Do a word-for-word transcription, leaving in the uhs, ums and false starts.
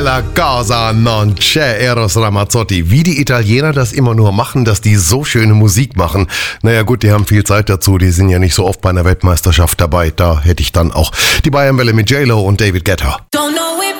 La Cosa non c'è, Eros Ramazzotti. Wie die Italiener das immer nur machen, dass die so schöne Musik machen. Naja gut, die haben viel Zeit dazu, die sind ja nicht so oft bei einer Weltmeisterschaft dabei. Da hätte ich dann auch die Bayernwelle mit J-Lo und David Guetta. Don't know if